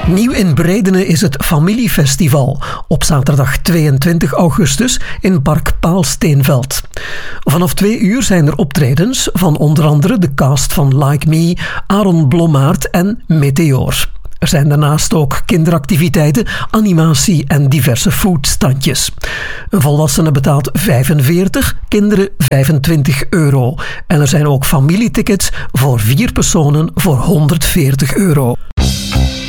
Nieuw in Breidene is het Familiefestival op zaterdag 22 augustus in Park Paalsteenveld. Vanaf 2 uur zijn er optredens van onder andere de cast van Like Me, Aaron Blommaert en Meteor. Er zijn daarnaast ook kinderactiviteiten, animatie en diverse foodstandjes. Een volwassene betaalt 45, kinderen 25 euro. En er zijn ook familietickets voor 4 personen voor 140 euro.